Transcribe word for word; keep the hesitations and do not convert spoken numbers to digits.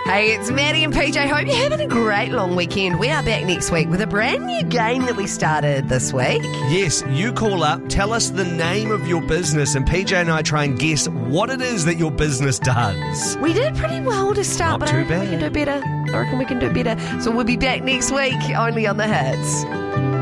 Hey, it's Maddie and P J. Hope you're having a great long weekend. We are back next week with a brand new game that we started this week. Yes, you call up, tell us the name of your business, and P J and I try and guess what it is that your business does. We did pretty well to start, Not but too I reckon bad. we can do better. I reckon we can do better. So we'll be back next week, only on the Hits.